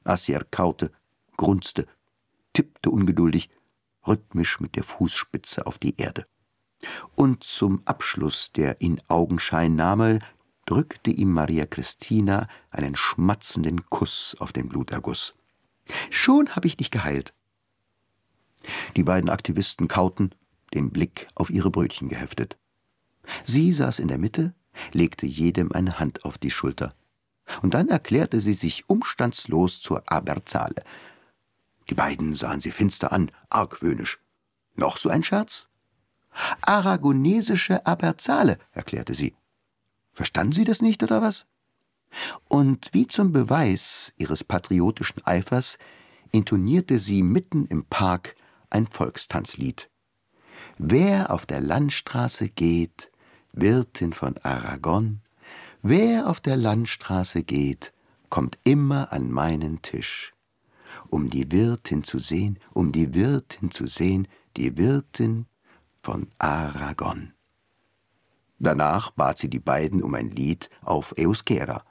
Assier kaute, grunzte, tippte ungeduldig, rhythmisch mit der Fußspitze auf die Erde. Und zum Abschluss der In-Augenschein-Nahme drückte ihm Maria Christina einen schmatzenden Kuss auf den Bluterguss. »Schon hab ich dich geheilt.« Die beiden Aktivisten kauten, den Blick auf ihre Brötchen geheftet. Sie saß in der Mitte, legte jedem eine Hand auf die Schulter. Und dann erklärte sie sich umstandslos zur Aberzale. Die beiden sahen sie finster an, argwöhnisch. »Noch so ein Scherz?« »Aragonesische Aberzale«, erklärte sie. »Verstanden Sie das nicht, oder was?« Und wie zum Beweis ihres patriotischen Eifers intonierte sie mitten im Park ein Volkstanzlied. »Wer auf der Landstraße geht, Wirtin von Aragon, wer auf der Landstraße geht, kommt immer an meinen Tisch. Um die Wirtin zu sehen, um die Wirtin zu sehen, die Wirtin von Aragon.« Danach bat sie die beiden um ein Lied auf Euskera.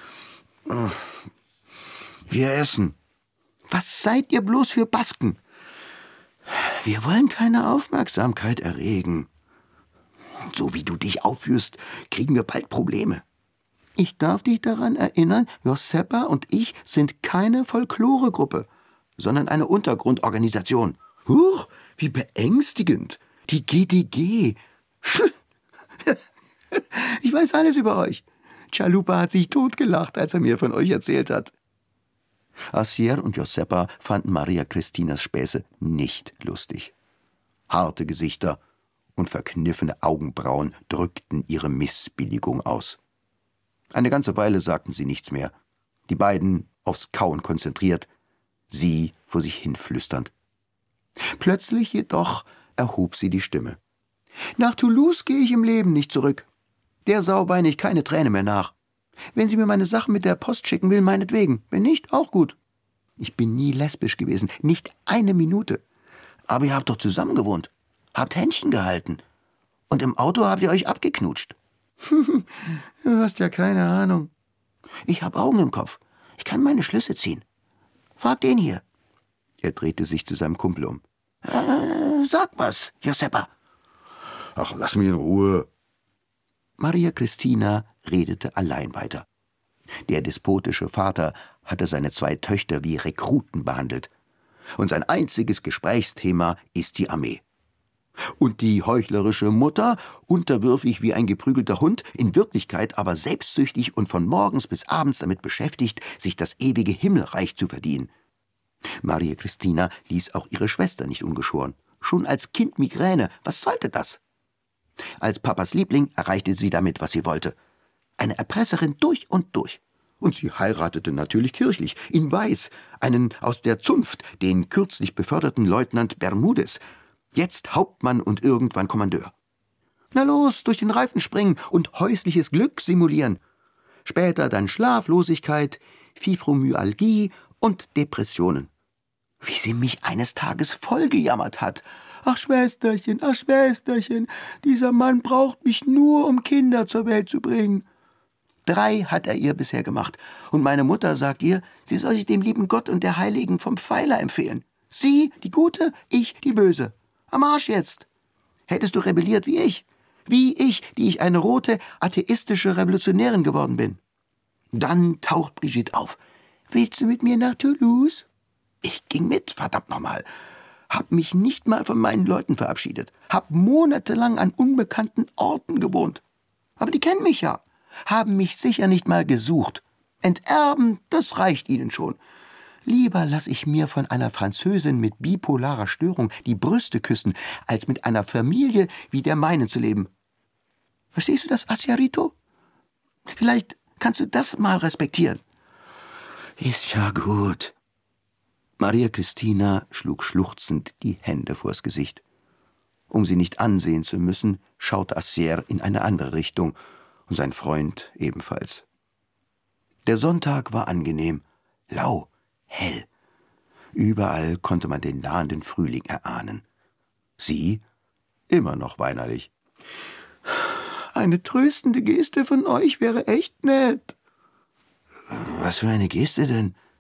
»Wir essen.« »Was seid ihr bloß für Basken?« »Wir wollen keine Aufmerksamkeit erregen. So wie du dich aufführst, kriegen wir bald Probleme.« »Ich darf dich daran erinnern, Josepa und ich sind keine Folkloregruppe, sondern eine Untergrundorganisation.« »Huch, wie beängstigend. Die GDG. Ich weiß alles über euch. Chalupa hat sich totgelacht, als er mir von euch erzählt hat.« Assier und Josepa fanden Maria Christinas Späße nicht lustig. Harte Gesichter und verkniffene Augenbrauen drückten ihre Missbilligung aus. Eine ganze Weile sagten sie nichts mehr, die beiden aufs Kauen konzentriert, sie vor sich hin flüsternd. Plötzlich jedoch erhob sie die Stimme. »Nach Toulouse gehe ich im Leben nicht zurück. Der Sau weine ich keine Träne mehr nach. Wenn sie mir meine Sachen mit der Post schicken will, meinetwegen. Wenn nicht, auch gut. Ich bin nie lesbisch gewesen, nicht eine Minute. Aber ihr habt doch zusammen gewohnt, habt Händchen gehalten. Und im Auto habt ihr euch abgeknutscht.« »Du hast ja keine Ahnung.« »Ich hab Augen im Kopf. Ich kann meine Schlüsse ziehen. Frag den hier.« Er drehte sich zu seinem Kumpel um. »Sag was, Josepa.« »Ach, lass mich in Ruhe.« Maria Christina redete allein weiter. Der despotische Vater hatte seine 2 Töchter wie Rekruten behandelt. Und sein einziges Gesprächsthema ist die Armee. Und die heuchlerische Mutter, unterwürfig wie ein geprügelter Hund, in Wirklichkeit aber selbstsüchtig und von morgens bis abends damit beschäftigt, sich das ewige Himmelreich zu verdienen. Maria Christina ließ auch ihre Schwester nicht ungeschoren. Schon als Kind Migräne, was sollte das? Als Papas Liebling erreichte sie damit, was sie wollte. Eine Erpresserin durch und durch. Und sie heiratete natürlich kirchlich, in Weiß, einen aus der Zunft, den kürzlich beförderten Leutnant Bermudez, jetzt Hauptmann und irgendwann Kommandeur. Na los, durch den Reifen springen und häusliches Glück simulieren. Später dann Schlaflosigkeit, Fibromyalgie und Depressionen. Wie sie mich eines Tages vollgejammert hat. »Ach Schwesterchen, dieser Mann braucht mich nur, um Kinder zur Welt zu bringen.« 3 hat er ihr bisher gemacht. Und meine Mutter sagt ihr, sie soll sich dem lieben Gott und der Heiligen vom Pfeiler empfehlen. Sie, die Gute, ich, die Böse. Am Arsch jetzt. Hättest du rebelliert wie ich, die ich eine rote, atheistische Revolutionärin geworden bin. Dann taucht Brigitte auf. »Willst du mit mir nach Toulouse?« Ich ging mit, verdammt nochmal. Hab mich nicht mal von meinen Leuten verabschiedet. Hab monatelang an unbekannten Orten gewohnt. Aber die kennen mich ja. Haben mich sicher nicht mal gesucht. Enterben, das reicht ihnen schon. Lieber lass ich mir von einer Französin mit bipolarer Störung die Brüste küssen, als mit einer Familie wie der meinen zu leben. Verstehst du das, Assierito? Vielleicht kannst du das mal respektieren.« »Ist ja gut.« Maria Christina schlug schluchzend die Hände vors Gesicht. Um sie nicht ansehen zu müssen, schaute Assier in eine andere Richtung und sein Freund ebenfalls. Der Sonntag war angenehm, lau, hell. Überall konnte man den nahenden Frühling erahnen. Sie immer noch weinerlich. »Eine tröstende Geste von euch wäre echt nett.« »Was für eine Geste denn?«